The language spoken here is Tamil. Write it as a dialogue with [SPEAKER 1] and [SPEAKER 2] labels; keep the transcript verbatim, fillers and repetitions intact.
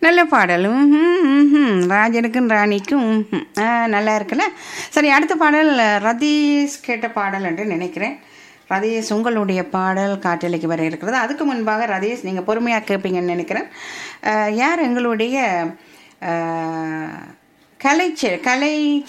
[SPEAKER 1] நல்ல பாடல். ம்ஹும், ம்ஹும். ராஜனுக்கும் ராணிக்கும் ம்ஹும். ஆ, நல்லா இருக்குல்ல. சரி, அடுத்த பாடல் ரதீஷ் கேட்ட பாடல் என்று நினைக்கிறேன். ரதீஷ், உங்களுடைய பாடல் காற்றலைக்கு வர இருக்கிறது. அதுக்கு முன்பாக ரதீஷ், நீங்கள் பொறுமையாக கேட்பீங்கன்னு நினைக்கிறேன். அஹ், யார் எங்களுடைய அஹ், கலை கலை